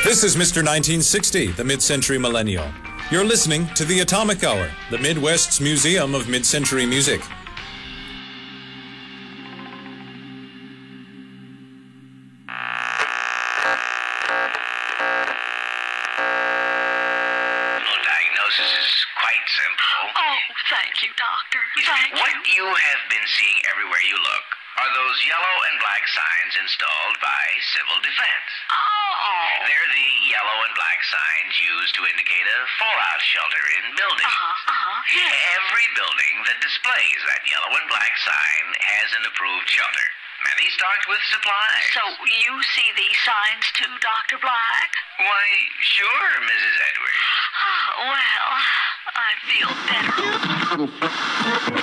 This is Mr. 1960, the mid-century millennial. You're listening to the Atomic Hour, the Midwest's Museum of Mid-Century Music. Diagnosis is quite simple. Oh, thank you, Doctor. Thank you. What you have been seeing everywhere you look are those yellow and black signs installed by Civil Defense. Oh. They're the yellow and black signs used to indicate a fallout shelter in buildings. Yes. Every building that displays that yellow and black sign has an approved shelter. Many stocked with supplies. So you see these signs too, Dr. Black? Why, sure, Mrs. Edwards. Well, I feel better.